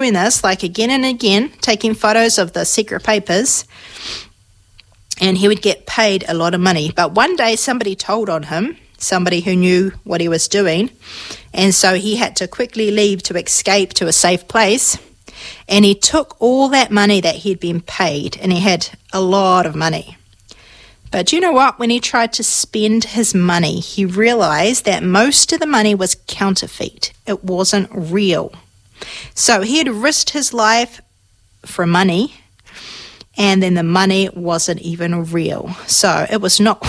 doing this, like again and again, taking photos of the secret papers, and he would get paid a lot of money. But one day somebody told on him, somebody who knew what he was doing, and so he had to quickly leave to escape to a safe place. And he took all that money that he'd been paid, and he had a lot of money. But you know what? When he tried to spend his money, he realized that most of the money was counterfeit. It wasn't real. So he had risked his life for money, and then the money wasn't even real. So it was not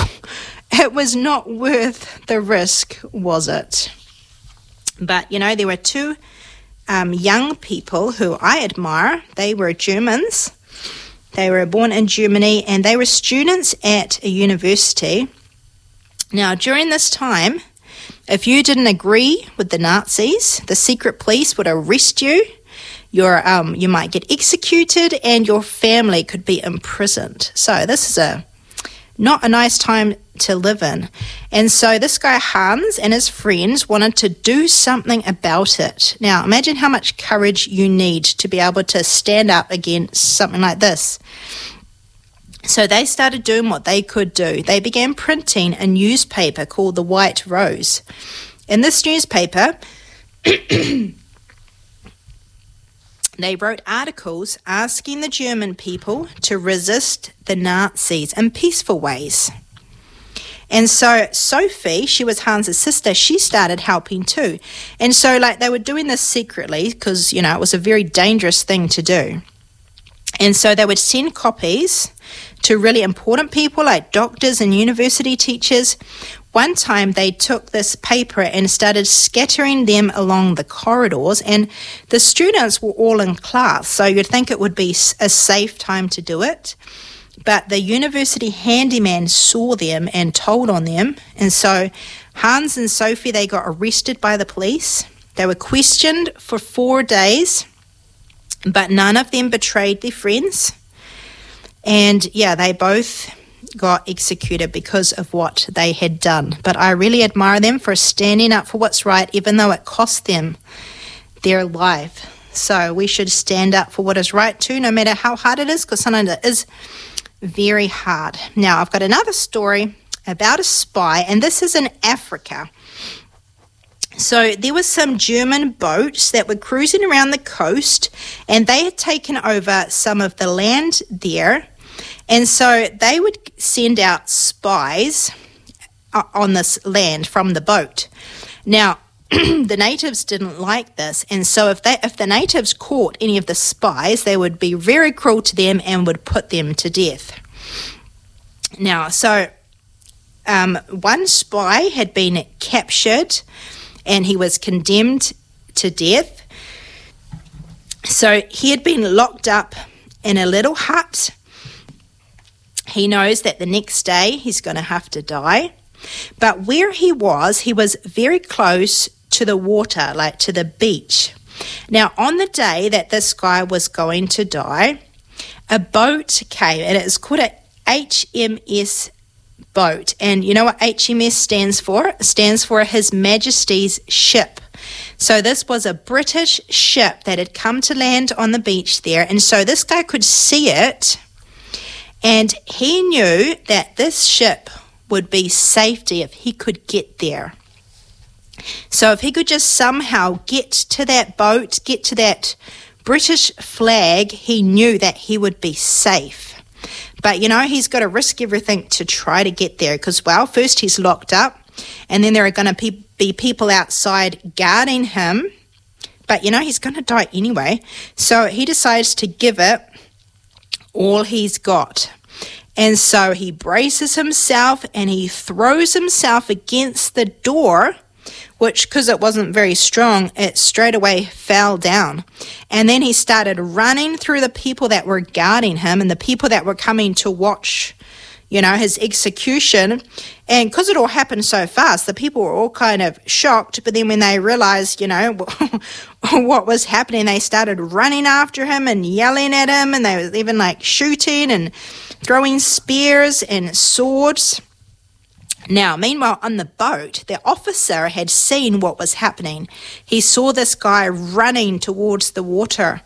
worth the risk, was it? But, you know, there were two young people who I admire. They were Germans. They were born in Germany, and they were students at a university. Now, during this time, if you didn't agree with the Nazis, the secret police would arrest you. You might get executed, and your family could be imprisoned. So this is not a nice time to live in. And so this guy Hans and his friends wanted to do something about it. Now, imagine how much courage you need to be able to stand up against something like this. So they started doing what they could do. They began printing a newspaper called the White Rose. In this newspaper, they wrote articles asking the German people to resist the Nazis in peaceful ways. And so Sophie, she was Hans' sister, she started helping too. And so they were doing this secretly because, you know, it was a very dangerous thing to do. And so they would send copies to really important people like doctors and university teachers. One time they took this paper and started scattering them along the corridors, and the students were all in class, so you'd think it would be a safe time to do it. But the university handyman saw them and told on them, and so Hans and Sophie, they got arrested by the police. They were questioned for 4 days, but none of them betrayed their friends. And yeah, they both got executed because of what they had done. But I really admire them for standing up for what's right, even though it cost them their life. So we should stand up for what is right too, no matter how hard it is, because sometimes it is very hard. Now, I've got another story about a spy, and this is in Africa. So there were some German boats that were cruising around the coast, and they had taken over some of the land there. And so they would send out spies on this land from the boat. Now, the natives didn't like this, and so if the natives caught any of the spies, they would be very cruel to them and would put them to death. Now, so one spy had been captured, and he was condemned to death. So he had been locked up in a little hut. He knows that the next day he's going to have to die. But where he was very close to the water, like to the beach. Now, on the day that this guy was going to die, a boat came, and it's called a HMS boat. And you know what HMS stands for? It stands for His Majesty's Ship. So this was a British ship that had come to land on the beach there. And so this guy could see it, and he knew that this ship would be safety if he could get there. So if he could just somehow get to that boat, get to that British flag, he knew that he would be safe. But, you know, he's got to risk everything to try to get there because, well, first he's locked up, and then there are going to be people outside guarding him. But, you know, he's going to die anyway. So he decides to give it all he's got. And so he braces himself and he throws himself against the door, which, because it wasn't very strong, it straight away fell down. And then he started running through the people that were guarding him and the people that were coming to watch, you know, his execution. And because it all happened so fast, the people were all kind of shocked. But then when they realized, you know, what was happening, they started running after him and yelling at him. And they were even like shooting and throwing spears and swords. Now, meanwhile, on the boat, the officer had seen what was happening. He saw this guy running towards the water,